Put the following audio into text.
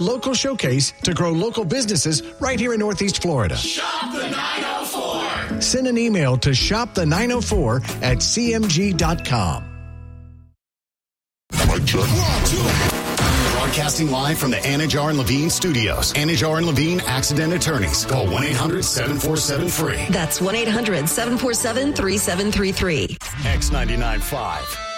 local showcase to grow local businesses right here in Northeast Florida. Shop the 904. Send an email to shopthe904@cmg.com. Broadcasting live from the Anajar and Levine studios. Anajar and Levine Accident Attorneys. Call 1-800-747-FREE. That's 1-800-747-3733. X99.5.